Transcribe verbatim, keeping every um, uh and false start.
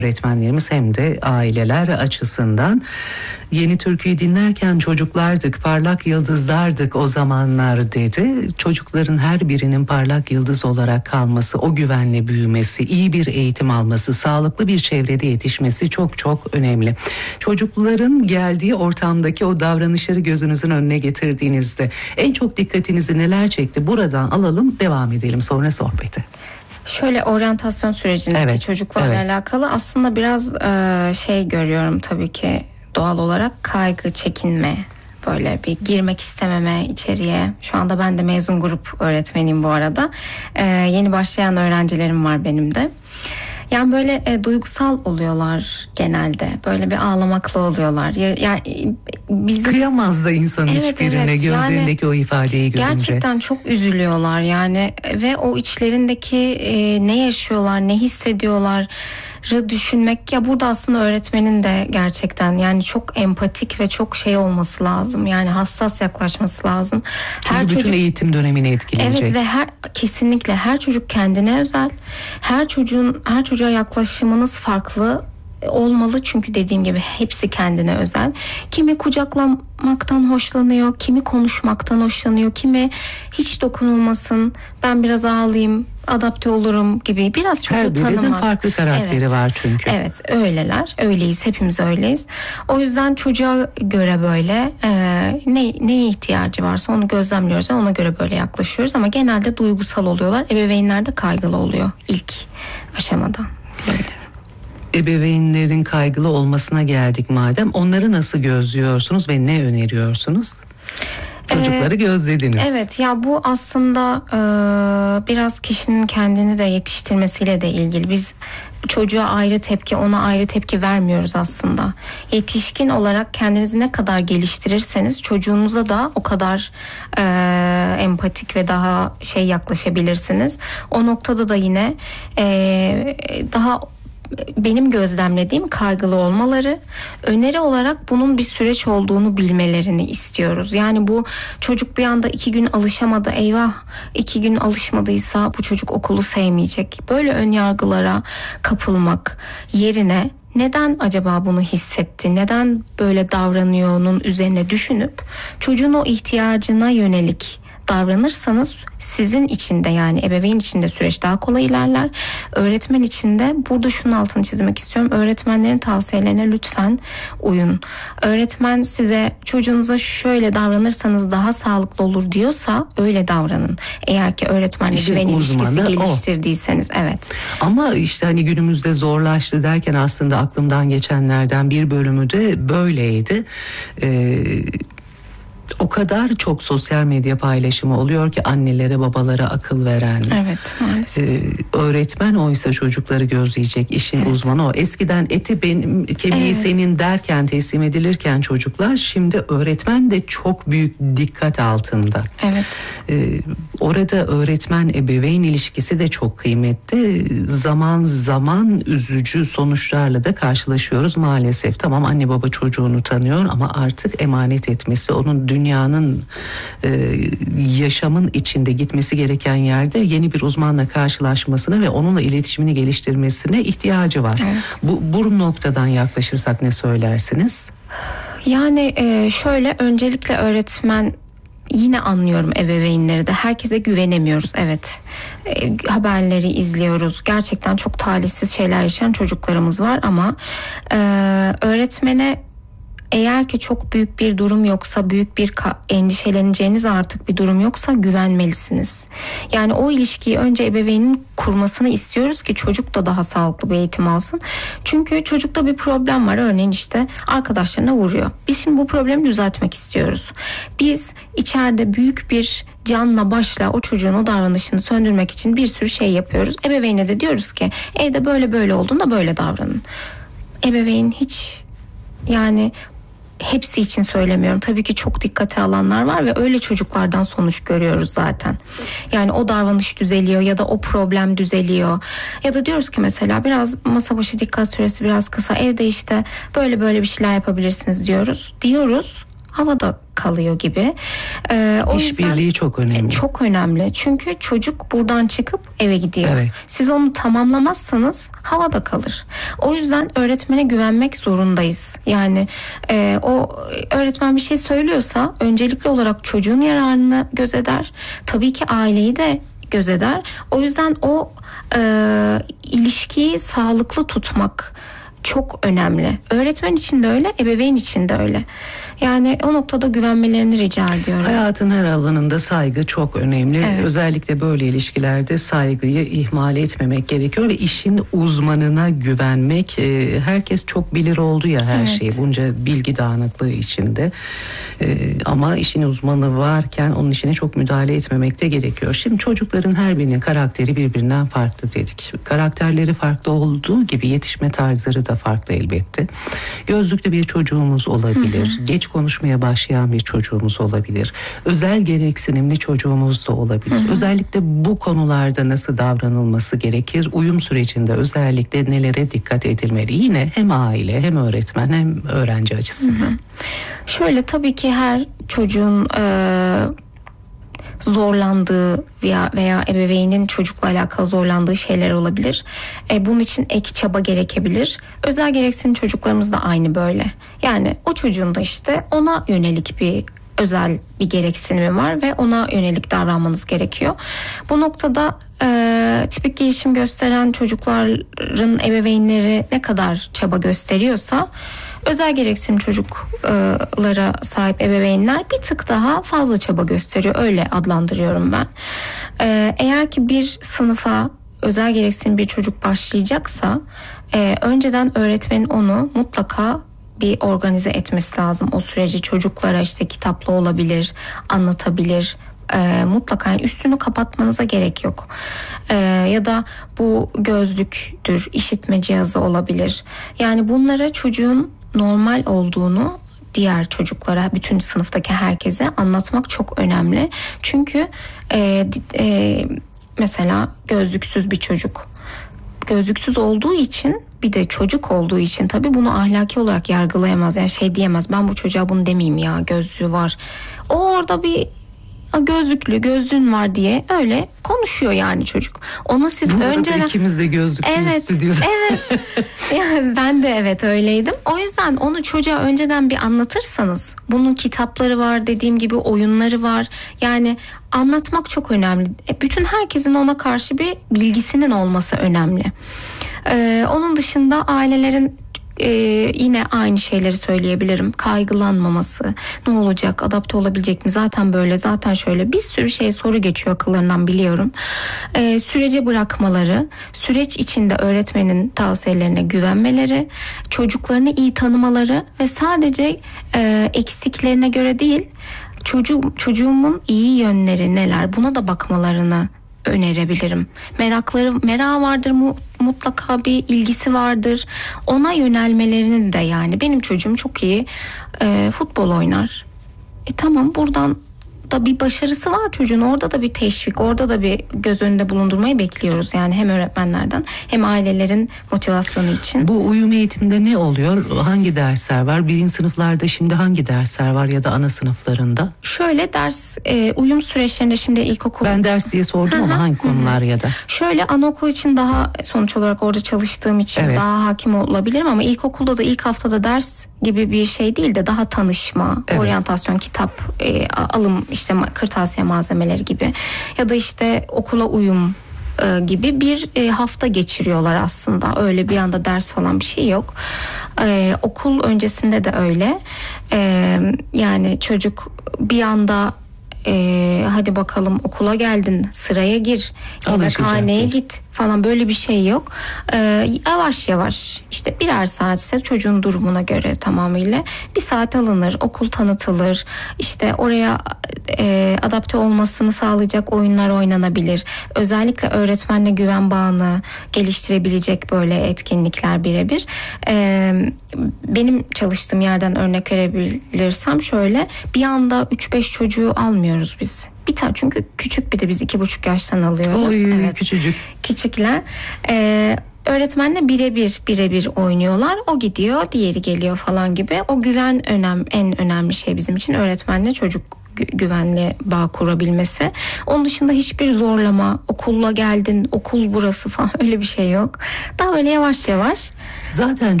öğretmenlerimiz hem de aileler açısından. Yeni türküyü dinlerken çocuklardık, parlak yıldızlardık o zamanlar dedi. Çocukların her birinin parlak yıldız olarak kalması, o güvenle büyümesi, iyi bir eğitim alması, sağlıklı bir çevrede yetişmesi çok çok önemli. Çocukların geldiği ortamdaki o davranışları gözünüzün önüne getirdiğinizde en çok dikkatinizi neler çekti? Buradan alalım, devam edelim sonra sohbete. Şöyle oryantasyon sürecindeki evet, çocuklarla evet. alakalı aslında biraz e, şey görüyorum tabii ki doğal olarak kaygı, çekinme, böyle bir girmek istememe içeriye. Şu anda ben de mezun grup öğretmeniyim bu arada. E, yeni başlayan öğrencilerim var benim de. Yani böyle e, duygusal oluyorlar genelde. Böyle bir ağlamaklı oluyorlar. Ya, yani bizim kıyamaz da insan evet, hiçbirine evet. gözlerindeki yani, o ifadeyi görünce. Gerçekten çok üzülüyorlar yani ve o içlerindeki e, ne yaşıyorlar, ne hissediyorlar düşünmek, ya burada aslında öğretmenin de gerçekten yani çok empatik ve çok şey olması lazım, yani hassas yaklaşması lazım. Çünkü her bütün çocuk, eğitim dönemini etkileyecek. Evet ve her kesinlikle her çocuk kendine özel, her çocuğun her çocuğa yaklaşımınız farklı olmalı çünkü dediğim gibi hepsi kendine özel. Kimi kucaklamaktan hoşlanıyor, kimi konuşmaktan hoşlanıyor, kimi hiç dokunulmasın, ben biraz ağlayayım, adapte olurum gibi, biraz çocuğu tanımak. Her birinin farklı karakteri evet. var çünkü. Evet, öyleler, öyleyiz, hepimiz öyleyiz. O yüzden çocuğa göre böyle e, ne neye ihtiyacı varsa onu gözlemliyoruz ve ona göre böyle yaklaşıyoruz ama genelde duygusal oluyorlar. Ebeveynler de kaygılı oluyor ilk aşamada. Böyle. Ebeveynlerin kaygılı olmasına geldik madem. Onları nasıl gözlüyorsunuz ve ne öneriyorsunuz? Çocukları ee, gözlediniz. Evet ya bu aslında e, biraz kişinin kendini de yetiştirmesiyle de ilgili. Biz çocuğa ayrı tepki, ona ayrı tepki vermiyoruz aslında. Yetişkin olarak kendinizi ne kadar geliştirirseniz çocuğunuza da o kadar e, empatik ve daha şey yaklaşabilirsiniz. O noktada da yine e, daha benim gözlemlediğim kaygılı olmaları, öneri olarak bunun bir süreç olduğunu bilmelerini istiyoruz. Yani bu çocuk bir anda iki gün alışamadı, eyvah iki gün alışmadıysa bu çocuk okulu sevmeyecek. Böyle önyargılara kapılmak yerine neden acaba bunu hissetti, neden böyle davranıyor'nun üzerine düşünüp çocuğun o ihtiyacına yönelik davranırsanız sizin için de, yani ebeveyn için de süreç daha kolay ilerler. Öğretmen için de burada şunun altını çizmek istiyorum. Öğretmenlerin tavsiyelerine lütfen uyun. Öğretmen size çocuğunuza şöyle davranırsanız daha sağlıklı olur diyorsa öyle davranın. Eğer ki öğretmenle İşin güven ilişkisi geliştirdiyseniz o. Evet. Ama işte hani günümüzde zorlaştı derken aslında aklımdan geçenlerden bir bölümü de böyleydi. Ee, O kadar çok sosyal medya paylaşımı oluyor ki annelere, babalara akıl veren. Evet, maalesef. Ee, öğretmen oysa çocukları gözleyecek, işin evet. uzmanı o. Eskiden eti benim, kemiği evet. senin derken teslim edilirken çocuklar, şimdi öğretmen de çok büyük dikkat altında. Evet. Ee, orada öğretmen ebeveyn ilişkisi de çok kıymetli. Zaman zaman üzücü sonuçlarla da karşılaşıyoruz maalesef. Tamam, anne baba çocuğunu tanıyor ama artık emanet etmesi, onun dünyanın e, yaşamın içinde gitmesi gereken yerde yeni bir uzmanla karşılaşmasına ve onunla iletişimini geliştirmesine ihtiyacı var. Evet. Bu, bu noktadan yaklaşırsak ne söylersiniz? Yani e, şöyle, öncelikle öğretmen, yine anlıyorum ebeveynleri de, herkese güvenemiyoruz. Evet, e, haberleri izliyoruz, gerçekten çok talihsiz şeyler yaşayan çocuklarımız var ama e, öğretmene eğer ki çok büyük bir durum yoksa, büyük bir ka- endişeleneceğiniz artık bir durum yoksa güvenmelisiniz. Yani o ilişkiyi önce ebeveynin kurmasını istiyoruz ki çocuk da daha sağlıklı bir eğitim alsın. Çünkü çocukta bir problem var, örneğin işte arkadaşlarına vuruyor. Biz şimdi bu problemi düzeltmek istiyoruz. Biz içeride büyük bir canla başla o çocuğun o davranışını söndürmek için bir sürü şey yapıyoruz. Ebeveyne de diyoruz ki evde böyle böyle olduğunda böyle davranın. Ebeveyn hiç, yani hepsi için söylemiyorum, tabii ki çok dikkate alanlar var ve öyle çocuklardan sonuç görüyoruz zaten. Yani o davranış düzeliyor ya da o problem düzeliyor. Ya da diyoruz ki mesela biraz masa başı dikkat süresi biraz kısa, evde işte böyle böyle bir şeyler yapabilirsiniz diyoruz. Diyoruz, havada kalıyor gibi. Ee, o İşbirliği yüzden çok önemli. Çok önemli. Çünkü çocuk buradan çıkıp eve gidiyor. Evet. Siz onu tamamlamazsanız havada kalır. O yüzden öğretmene güvenmek zorundayız. Yani e, o öğretmen bir şey söylüyorsa öncelikli olarak çocuğun yararını gözeder. Tabii ki aileyi de gözeder. O yüzden o e, ilişkiyi sağlıklı tutmak çok önemli. Öğretmen için de öyle, ebeveyn için de öyle. Yani o noktada güvenmelerini rica ediyorum. Hayatın her alanında saygı çok önemli. Evet. Özellikle böyle ilişkilerde saygıyı ihmal etmemek gerekiyor ve işin uzmanına güvenmek. Ee, herkes çok bilir oldu ya her Evet. şeyi, bunca bilgi dağınıklığı içinde. Ee, ama işin uzmanı varken onun işine çok müdahale etmemek de gerekiyor. Şimdi çocukların her birinin karakteri birbirinden farklı dedik. Karakterleri farklı olduğu gibi yetişme tarzları da farklı elbette. Gözlüklü bir çocuğumuz olabilir. Hı hı. Geç konuşmaya başlayan bir çocuğumuz olabilir. Özel gereksinimli çocuğumuz da olabilir. Hı hı. Özellikle bu konularda nasıl davranılması gerekir? Uyum sürecinde özellikle nelere dikkat edilmeli? Yine hem aile hem öğretmen hem öğrenci açısından. Hı hı. Şöyle, tabii ki her çocuğun e, zorlandığı veya veya ebeveynin çocukla alakalı zorlandığı şeyler olabilir. E, bunun için ek çaba gerekebilir. Özel gereksinim çocuklarımız da aynı böyle. Yani o çocuğun da işte ona yönelik bir özel bir gereksinimi var ve ona yönelik davranmanız gerekiyor. Bu noktada e, tipik gelişim gösteren çocukların ebeveynleri ne kadar çaba gösteriyorsa, özel gereksinim çocuklara sahip ebeveynler bir tık daha fazla çaba gösteriyor. Öyle adlandırıyorum ben. Ee, eğer ki bir sınıfa özel gereksinim bir çocuk başlayacaksa e, önceden öğretmenin onu mutlaka bir organize etmesi lazım. O süreci çocuklara işte kitapla olabilir, anlatabilir. E, mutlaka yani üstünü kapatmanıza gerek yok. E, ya da bu gözlüktür, işitme cihazı olabilir. Yani bunlara çocuğun normal olduğunu diğer çocuklara, bütün sınıftaki herkese anlatmak çok önemli. Çünkü e, e, mesela gözlüksüz bir çocuk, gözlüksüz olduğu için, bir de çocuk olduğu için tabii bunu ahlaki olarak yargılayamaz. Yani şey diyemez, ben bu çocuğa bunu demeyeyim ya, gözlüğü var. O orada bir gözlüklü, gözlüğün var diye öyle konuşuyor yani çocuk. Onu siz Bu önceden... arada ikimiz de gözlüklü evet, stüdyoda. Evet. Yani ben de evet öyleydim. O yüzden onu çocuğa önceden bir anlatırsanız, bunun kitapları var, dediğim gibi oyunları var. Yani anlatmak çok önemli. E, bütün herkesin ona karşı bir bilgisinin olması önemli. Ee, onun dışında ailelerin Ee, yine aynı şeyleri söyleyebilirim. Kaygılanmaması, ne olacak, adapte olabilecek mi, zaten böyle, zaten şöyle, bir sürü şey soru geçiyor akıllarından, biliyorum. Ee, sürece bırakmaları, süreç içinde öğretmenin tavsiyelerine güvenmeleri, çocuklarını iyi tanımaları ve sadece e, eksiklerine göre değil, çocuğum, çocuğumun iyi yönleri neler, buna da bakmalarını önerebilirim. Merakları, merak vardır mu, mutlaka bir ilgisi vardır. Ona yönelmelerinin de, yani benim çocuğum çok iyi e, futbol oynar. E tamam, buradan da bir başarısı var çocuğun, orada da bir teşvik, orada da bir göz önünde bulundurmayı bekliyoruz. Yani hem öğretmenlerden hem ailelerin motivasyonu için. Bu uyum eğitimde ne oluyor? Hangi dersler var? Birinci sınıflarda şimdi hangi dersler var ya da ana sınıflarında? Şöyle, ders e, uyum süreçlerinde şimdi ilkokul... Ben ders diye sordum ama hangi konular ya da? Şöyle, anaokul için daha, sonuç olarak orada çalıştığım için evet, daha hakim olabilirim ama ilkokulda da ilk haftada ders gibi bir şey değil de daha tanışma, evet, oryantasyon, kitap e, alım, işte kırtasiye malzemeleri gibi ya da işte okula uyum e, gibi bir e, hafta geçiriyorlar aslında. Öyle bir anda ders falan bir şey yok. E, okul öncesinde de öyle. E, yani çocuk bir anda e, hadi bakalım okula geldin, sıraya gir, yemekhaneye git falan, böyle bir şey yok. Ee, yavaş yavaş işte birer saatse çocuğun durumuna göre tamamıyla bir saat alınır, okul tanıtılır, işte oraya e, adapte olmasını sağlayacak oyunlar oynanabilir. Özellikle öğretmenle güven bağını geliştirebilecek böyle etkinlikler birebir. Ee, benim çalıştığım yerden örnek verebilirsem şöyle, bir anda üç beş çocuğu almıyoruz biz. Bir tane, çünkü küçük, bir de biz iki buçuk yaştan alıyoruz. Oy, evet. küçücük. Küçükler. Ee, öğretmenle birebir birebir oynuyorlar. O gidiyor, diğeri geliyor falan gibi. O güven önem en önemli şey bizim için, öğretmenle çocuk güvenli bağ kurabilmesi. Onun dışında hiçbir zorlama, okulla geldin, okul burası falan öyle bir şey yok. Daha böyle yavaş yavaş. Zaten